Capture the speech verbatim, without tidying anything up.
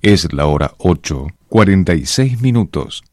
Es la hora ocho, cuarenta y seis minutos.